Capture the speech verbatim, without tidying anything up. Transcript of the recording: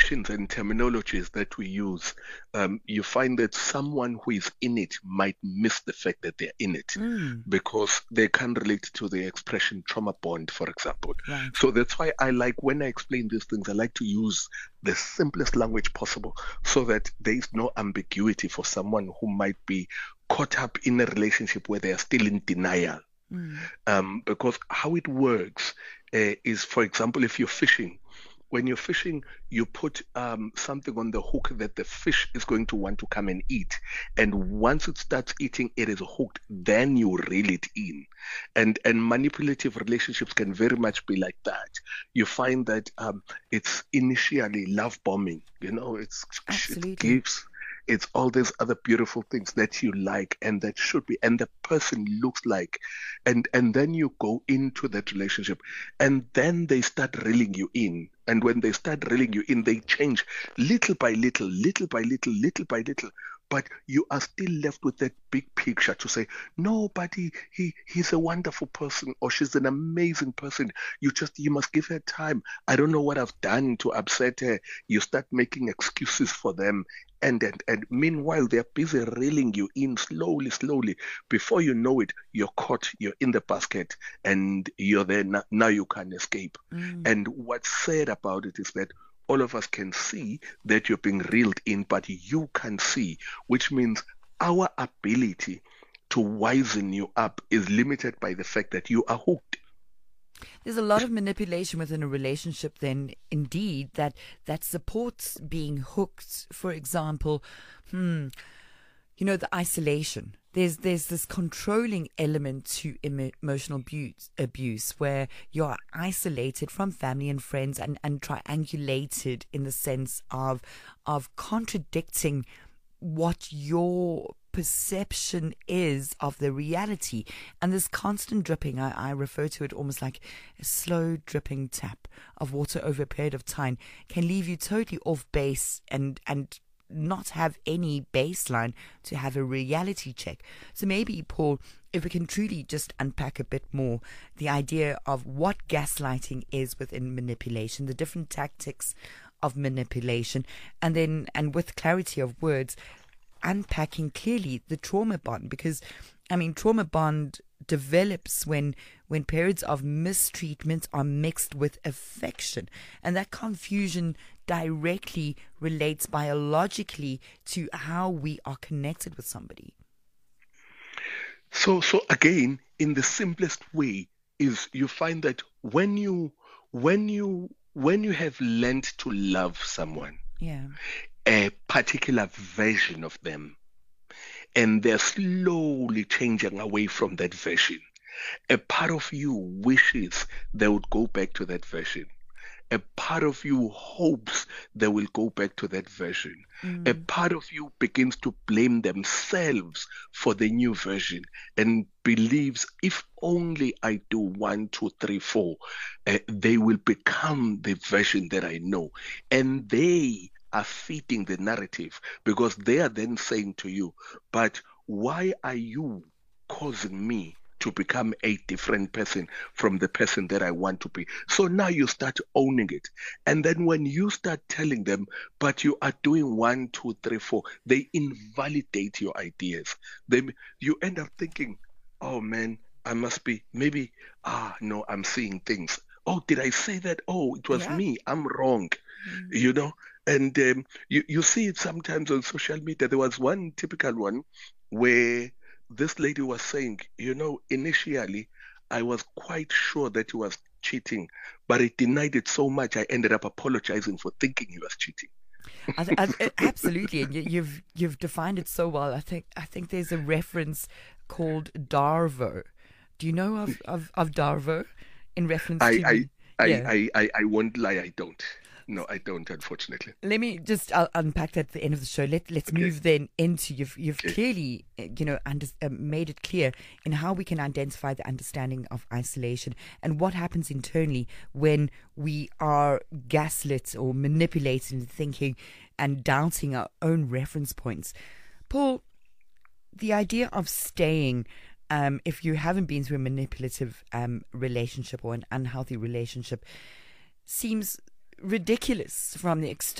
expressions and terminologies that we use, um, you find that someone who is in it might miss the fact that they're in it Mm, because they can't relate to the expression trauma bond, for example. right. So that's why I like when I explain these things, I like to use the simplest language possible so that there is no ambiguity for someone who might be caught up in a relationship where they are still in denial. Mm, Um, because how it works uh, is, for example, if you're fishing, when you're fishing, you put um, something on the hook that the fish is going to want to come and eat. And once it starts eating, it is hooked, then you reel it in. And and manipulative relationships can very much be like that. You find that um, it's initially love bombing, you know, it's it absolutely. gives it's all these other beautiful things that you like and that should be and the person looks like and and then you go into that relationship and then they start reeling you in. And when they start reeling you in, they change little by little, little by little, little by little. But you are still left with that big picture to say, no, but he, he he's a wonderful person or she's an amazing person. You just you must give her time. I don't know what I've done to upset her. You start making excuses for them. And, and and meanwhile, they're busy reeling you in slowly, slowly. Before you know it, you're caught, you're in the basket, and you're there. Now, now you can't escape. Mm. And what's sad about it is that all of us can see that you're being reeled in, but you can see, which means our ability to wisen you up is limited by the fact that you are hooked. There's a lot of manipulation within a relationship then, indeed, that that supports being hooked. For example, hmm, you know, the isolation. There's there's this controlling element to emo- emotional abuse, abuse where you're isolated from family and friends and, and triangulated in the sense of of contradicting what your perception is of the reality. And this constant dripping, I, I refer to it almost like a slow dripping tap of water over a period of time, can leave you totally off base and and not have any baseline to have a reality check. So maybe, Paul, if we can truly just unpack a bit more the idea of what gaslighting is within manipulation, the different tactics of manipulation, and then, and with clarity of words, unpacking clearly the trauma bond. Because, I mean, trauma bond develops when when periods of mistreatment are mixed with affection, and that confusion directly relates biologically to how we are connected with somebody. So so again, in the simplest way, is you find that when you when you when you have learned to love someone, Yeah. a particular version of them, and they're slowly changing away from that version. A part of you wishes they would go back to that version. A part of you hopes they will go back to that version. A Mm. part of you begins to blame themselves for the new version and believes if only I do one, two, three, four, uh, they will become the version that I know. And they are feeding the narrative because they are then saying to you, but why are you causing me to become a different person from the person that I want to be? So now you start owning it. And then when you start telling them, but you are doing one, two, three, four, they invalidate your ideas. They, you end up thinking, oh man, I must be, maybe, ah, no, I'm seeing things. Oh, did I say that? Oh, it was Yeah. me. I'm wrong. Mm. You know, and um, you, you see it sometimes on social media. There was one typical one where this lady was saying, you know, initially I was quite sure that he was cheating, but he denied it so much I ended up apologizing for thinking he was cheating. I th- I th- absolutely, and you, you've you've defined it so well. I think I think there's a reference called Darvo. Do you know of of, of Darvo in reference I to I me? I Yeah. I I, I won't lie, I don't. No, I don't, unfortunately. Let me just uh, unpack that at the end of the show. Let Let's Okay, move then into you've you've okay. clearly uh, you know under, uh, made it clear in how we can identify the understanding of isolation and what happens internally when we are gaslit or manipulated into thinking and doubting our own reference points. Paul, the idea of staying. Um, if you haven't been through a manipulative um, relationship or an unhealthy relationship, seems ridiculous from the external